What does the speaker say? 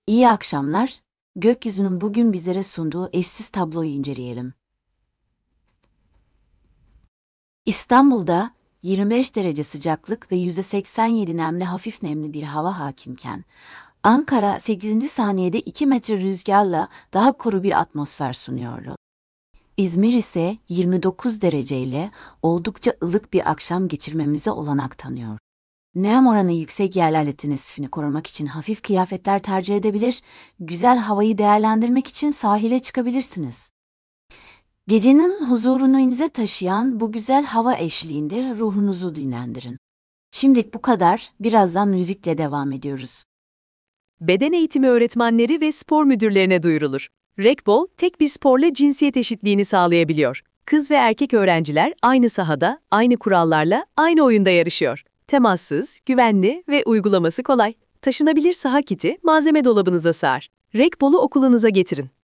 İyi akşamlar. Gökyüzünün bugün bizlere sunduğu eşsiz tabloyu inceleyelim. İstanbul'da 25 derece sıcaklık ve %87 nemli hafif nemli bir hava hakimken, Ankara 8. saniyede 2 metre rüzgarla daha kuru bir atmosfer sunuyordu. İzmir ise 29 dereceyle oldukça ılık bir akşam geçirmemize olanak tanıyor. Nem oranı yüksek yerlerde tenesifini korumak için hafif kıyafetler tercih edebilir, güzel havayı değerlendirmek için sahile çıkabilirsiniz. Gecenin huzurunu inize taşıyan bu güzel hava eşliğinde ruhunuzu dinlendirin. Şimdilik bu kadar, birazdan müzikle devam ediyoruz. Beden eğitimi öğretmenleri ve spor müdürlerine duyurulur. Rekbol, tek bir sporla cinsiyet eşitliğini sağlayabiliyor. Kız ve erkek öğrenciler aynı sahada, aynı kurallarla, aynı oyunda yarışıyor. Temassız, güvenli ve uygulaması kolay. Taşınabilir saha kiti malzeme dolabınıza sığar. Rekbol'u okulunuza getirin.